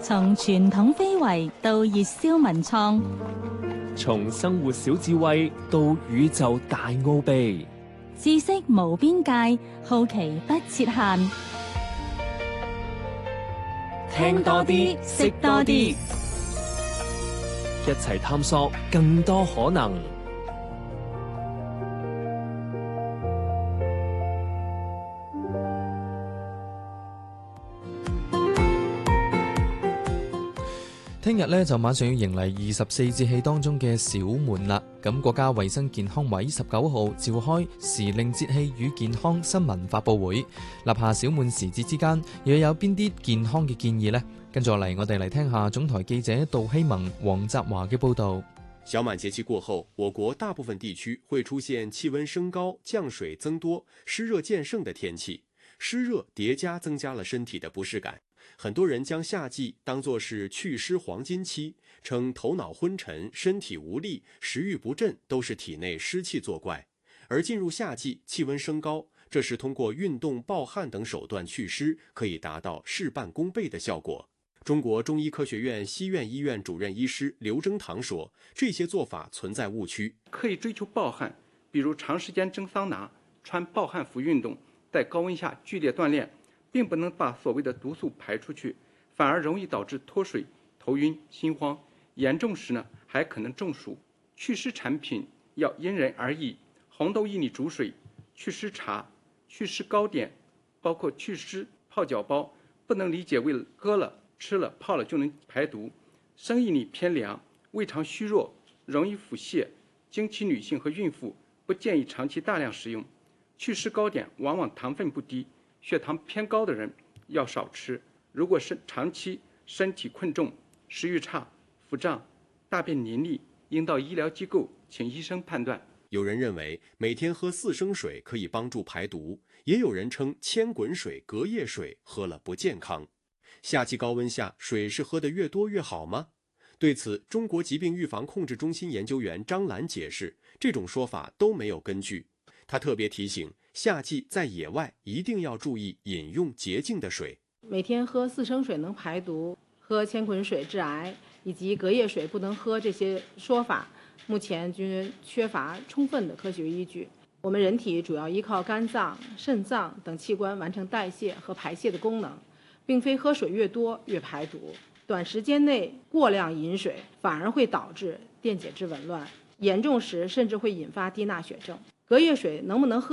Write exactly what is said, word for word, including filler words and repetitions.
從傳統非遺到熱銷文創， 從生活小智慧到宇宙大奧秘， 知識無邊界，好奇不設限。 聽多啲，識多啲，一齊探索更多可能。 聽日咧就馬上要迎嚟二十四節氣當中嘅小滿啦。咁國家衛生健康委十九號召開時令節氣與健康新聞發佈會，立下小滿時節之間又有邊啲健康嘅建議呢？跟住嚟，我哋嚟聽下總台記者杜希萌、黃澤華嘅報道。 小滿節氣過後，我國大部分地區會出現氣溫升高、降水增多、濕熱漸盛的天氣，濕熱疊加增加了身體的不適感。很多人將夏季當作是祛濕黃金期，稱頭腦昏沉、身體無力、食慾不振都是體內濕氣作怪。而進入夏季，氣溫升高，這時通過運動、暴汗等手段祛濕，可以達到事半功倍的效果。中國中醫科學院西苑醫院主任醫師劉征堂說，這些做法存在誤區。 可以追求暴汗，比如長時間蒸桑拿、穿暴汗服運動，在高溫下劇烈鍛煉，並不能把所謂的毒素排出去，反而容易導致脫水、頭暈、心慌，嚴重時呢還可能中暑。祛濕產品要因人而異，紅豆薏米煮水、祛濕茶、祛濕糕點，包括祛濕泡腳包，不能理解為喝了、吃了、泡了就能排毒。生薏米偏涼，胃腸虛弱，容易腹瀉，經期女性和孕婦不建議長期大量食用。祛濕糕點往往糖分不低，血糖偏高的人要少吃。如果是長期身體困重、食慾差、腹脹、大便淋漓，應到醫療機構請醫生判斷。 有人認為每天喝四升水可以幫助排毒，也有人稱千滾水、隔夜水喝了不健康。夏季高溫下，水是喝得越多越好嗎？對此，中國疾病預防控制中心研究員張蘭解釋，這種說法都沒有根據。他特別提醒，夏季在野外一定要注意飲用潔淨的水。 每天喝四升水能排毒，喝千滾水致癌，以及隔夜水不能喝，這些說法目前均缺乏充分的科學依據。我們人體主要依靠肝臟、腎臟等器官完成代謝和排泄的功能，並非喝水越多越排毒。短時間內過量飲水反而會導致電解質紊亂，嚴重時甚至會引發低鈉血症。隔夜水能不能喝？